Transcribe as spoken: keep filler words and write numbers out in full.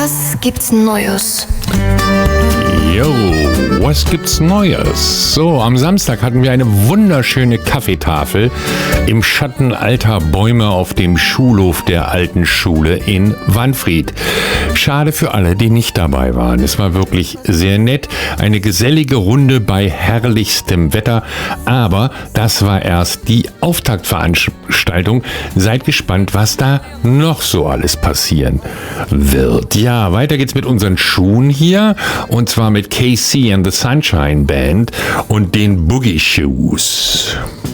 Was gibt's Neues? Jo, was gibt's Neues? So, am Samstag hatten wir eine wunderschöne Kaffeetafel im Schatten alter Bäume auf dem Schulhof der alten Schule in Wanfried. Schade für alle, die nicht dabei waren. Es war wirklich sehr nett. Eine gesellige Runde bei herrlichstem Wetter. Aber das war erst die Auftaktveranstaltung. Seid gespannt, was da noch so alles passieren wird. Ja, weiter geht's mit unseren Schuhen hier. Und zwar mit K C and the Sunshine Band und den Boogie Shoes.